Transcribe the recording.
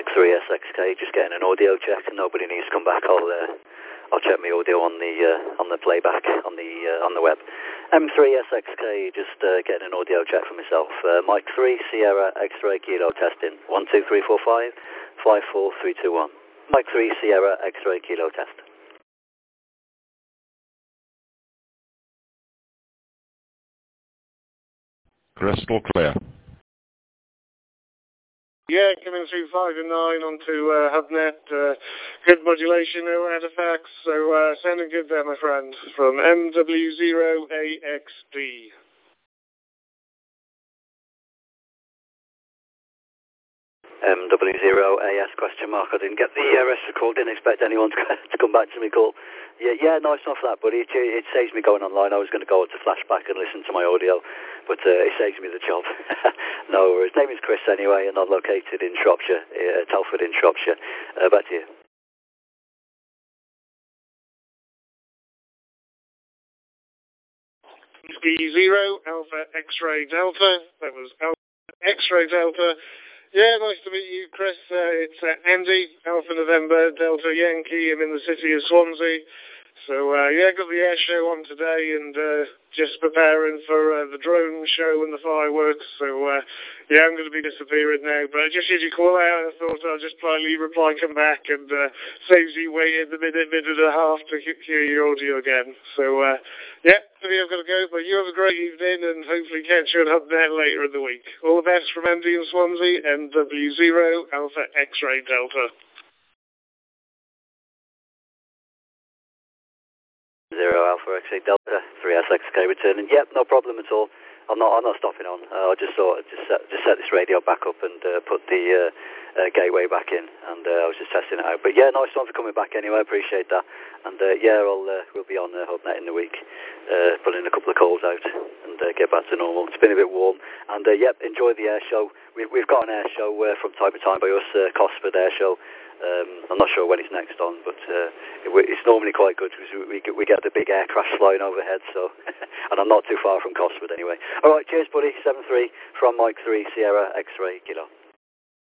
3 SXK, just getting an audio check. Nobody needs to come back. I'll check my audio on the playback on the web. M3 SXK, just getting an audio check for myself. Mike 3 Sierra X-ray Kilo testing. 1 2 3 4 5 5 4 3 2 1. Mike 3 Sierra X-ray Kilo test. Crystal clear. Yeah, coming through 5 and 9 onto HubNet. Good modulation, no artifacts, so sounding good there, my friend, from MW0AXD. MW0AS question mark. I didn't get the rest of the call, didn't expect anyone to come back to me call. Yeah, nice enough for that, buddy. It saves me going online. I was going to go to Flashback and listen to my audio, but it saves me the job. No worries. Name is Chris anyway, and I'm located in Shropshire, Telford in Shropshire. Back to you. B0, Alpha X-ray Delta. That was Alpha X-ray Delta. Yeah, nice to meet you, Chris. It's Andy, Alpha November, Delta Yankee. I'm in the city of Swansea. So, yeah, got the air show on today and just preparing for the drone show and the fireworks. So, yeah, I'm going to be disappearing now. But just as you call out, I thought I'll just politely reply, come back, and saves you waiting a minute and a half to hear your audio again. So, yeah, I've got to go. But you have a great evening and hopefully catch you on HubNet later in the week. All the best from Andy in Swansea, MW0 Alpha X-ray Delta. 0 Alpha X-ray Delta 3 SXK returning. Yep, no problem at all. I'm not stopping on. I just thought I'd just set this radio back up and put the gateway back in, and I was just testing it out. But yeah, nice one for coming back anyway. Appreciate that. And yeah, we'll be on HubNet in the week, putting a couple of calls out and get back to normal. It's been a bit warm, and yep, enjoy the air show. We've got an air show from time to time by us, Cosford Air Show. I'm not sure when it's next on, but it's normally quite good because we get the big air crash flying overhead. So, and I'm not too far from Cosford anyway. All right, cheers, buddy. 7-3 from Mike 3 Sierra X-ray Kilo.